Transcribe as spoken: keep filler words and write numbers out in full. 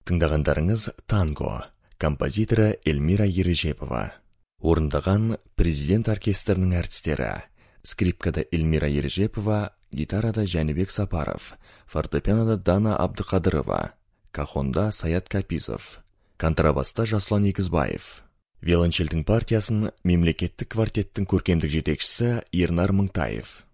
Тыңдағандарыңыз танго, композиторы Эльмира Ережепова. Орындаған президент оркестрінің әртістері. Скрипкада Эльмира Ережепова, гитарада Жәнібек Сапаров, фортепианода Дана Абдықадырова, кахонда Саят Капизов, контрабаста Жаслан Егізбаев. Виолончельдің партиясын мемлекеттік квартеттің көркемдік жетекшісі Ернар Мыңтаев.